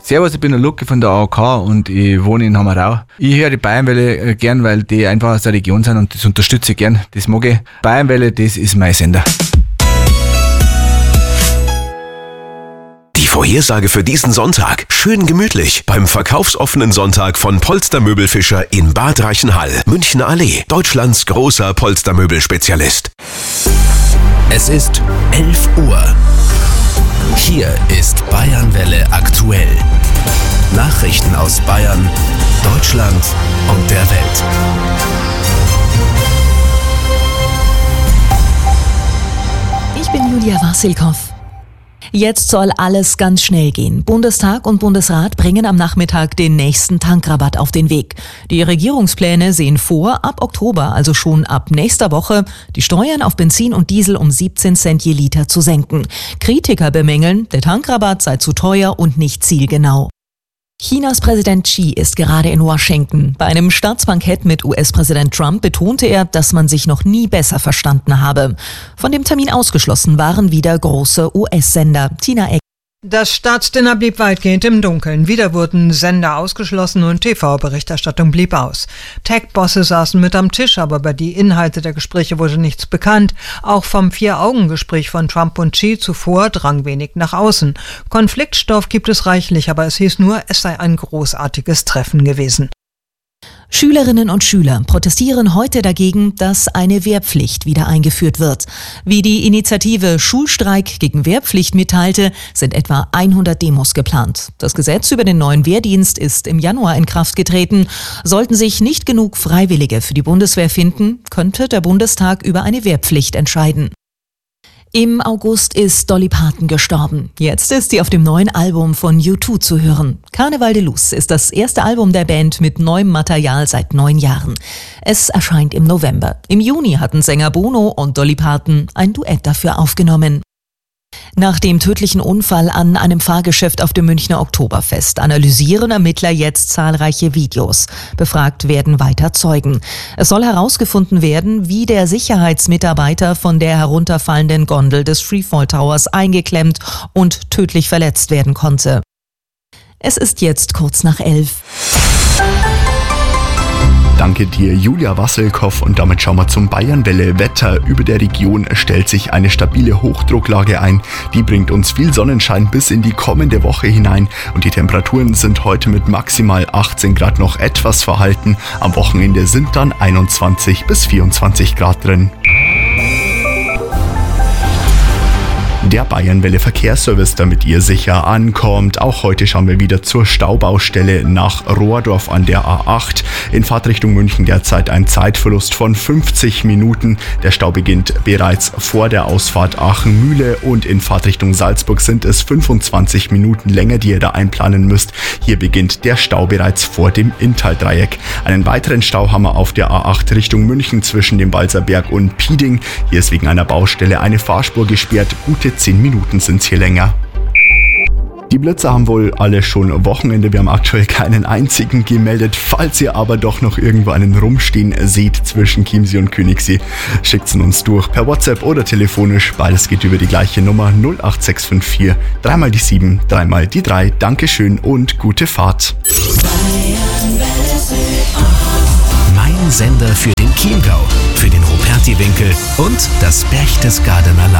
Servus, ich bin der Lucke von der AOK und ich wohne in Hammerau. Ich höre die Bayernwelle gern, weil die einfach aus der Region sind und das unterstütze ich gern. Das mag ich. Bayernwelle, das ist mein Sender. Die Vorhersage für diesen Sonntag. Schön gemütlich beim verkaufsoffenen Sonntag von Polstermöbelfischer in Bad Reichenhall, Münchner Allee, Deutschlands großer Polstermöbelspezialist. Es ist 11 Uhr. Hier ist Bayernwelle aktuell. Nachrichten aus Bayern, Deutschland und der Welt. Ich bin Julia Wassilkow. Jetzt soll alles ganz schnell gehen. Bundestag und Bundesrat bringen am Nachmittag den nächsten Tankrabatt auf den Weg. Die Regierungspläne sehen vor, ab Oktober, also schon ab nächster Woche, die Steuern auf Benzin und Diesel um 17 Cent je Liter zu senken. Kritiker bemängeln, der Tankrabatt sei zu teuer und nicht zielgenau. Chinas Präsident Xi ist gerade in Washington. Bei einem Staatsbankett mit US-Präsident Trump betonte er, dass man sich noch nie besser verstanden habe. Von dem Termin ausgeschlossen waren wieder große US-Sender. Tina Eck. Das Staatsdinner blieb weitgehend im Dunkeln. Wieder wurden Sender ausgeschlossen und TV-Berichterstattung blieb aus. Tech-Bosse saßen mit am Tisch, aber über die Inhalte der Gespräche wurde nichts bekannt. Auch vom Vier-Augen-Gespräch von Trump und Xi zuvor drang wenig nach außen. Konfliktstoff gibt es reichlich, aber es hieß nur, es sei ein großartiges Treffen gewesen. Schülerinnen und Schüler protestieren heute dagegen, dass eine Wehrpflicht wieder eingeführt wird. Wie die Initiative Schulstreik gegen Wehrpflicht mitteilte, sind etwa 100 Demos geplant. Das Gesetz über den neuen Wehrdienst ist im Januar in Kraft getreten. Sollten sich nicht genug Freiwillige für die Bundeswehr finden, könnte der Bundestag über eine Wehrpflicht entscheiden. Im August ist Dolly Parton gestorben. Jetzt ist sie auf dem neuen Album von U2 zu hören. Carnaval de Luz ist das erste Album der Band mit neuem Material seit 9 Jahren. Es erscheint im November. Im Juni hatten Sänger Bono und Dolly Parton ein Duett dafür aufgenommen. Nach dem tödlichen Unfall an einem Fahrgeschäft auf dem Münchner Oktoberfest analysieren Ermittler jetzt zahlreiche Videos. Befragt werden weiter Zeugen. Es soll herausgefunden werden, wie der Sicherheitsmitarbeiter von der herunterfallenden Gondel des Freefall Towers eingeklemmt und tödlich verletzt werden konnte. Es ist jetzt kurz nach 11. Danke dir, Julia Wassilkow, und damit schauen wir zum Bayernwelle-Wetter. Über der Region stellt sich eine stabile Hochdrucklage ein. Die bringt uns viel Sonnenschein bis in die kommende Woche hinein und die Temperaturen sind heute mit maximal 18 Grad noch etwas verhalten. Am Wochenende sind dann 21 bis 24 Grad drin. Der Bayernwelle Verkehrsservice, damit ihr sicher ankommt. Auch heute schauen wir wieder zur Staubaustelle nach Rohrdorf an der A8. In Fahrtrichtung München derzeit ein Zeitverlust von 50 Minuten. Der Stau beginnt bereits vor der Ausfahrt Aachen-Mühle und in Fahrtrichtung Salzburg sind es 25 Minuten länger, die ihr da einplanen müsst. Hier beginnt der Stau bereits vor dem Inntal-Dreieck. Einen weiteren Stau haben wir auf der A8 Richtung München zwischen dem Balzerberg und Pieding. Hier ist wegen einer Baustelle eine Fahrspur gesperrt. Gute 10 Minuten sind es hier länger. Die Blitzer haben wohl alle schon Wochenende. Wir haben aktuell keinen einzigen gemeldet. Falls ihr aber doch noch irgendwo einen rumstehen seht zwischen Chiemsee und Königssee, schickt's uns durch per WhatsApp oder telefonisch. Beides geht über die gleiche Nummer 08654 3 mal die 7, 3 mal die 3. Dankeschön und gute Fahrt. Mein Sender für den Chiemgau, für den Ruperti-Winkel und das Berchtesgadener Land.